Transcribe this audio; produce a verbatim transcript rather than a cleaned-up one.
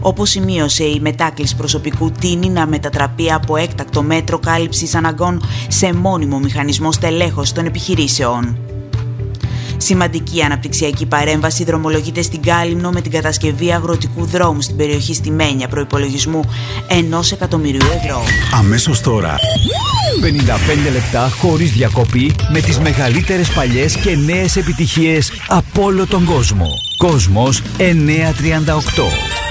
Όπως σημείωσε, η μετάκληση προσωπικού τείνει να μετατραπεί από έκτακτο μέτρο κάλυψης αναγκών σε μόνιμο μηχανισμό στελέχωσης των επιχειρήσεων. Σημαντική αναπτυξιακή παρέμβαση δρομολογείται στην Κάλυμνο με την κατασκευή αγροτικού δρόμου στην περιοχή Στιμένια προϋπολογισμού ενός εκατομμυρίου ευρώ. Αμέσως τώρα πενήντα πέντε λεπτά χωρίς διακοπή με τις μεγαλύτερες παλιές και νέες επιτυχίες από όλο τον κόσμο. Κόσμος εννιακόσια τριάντα οκτώ.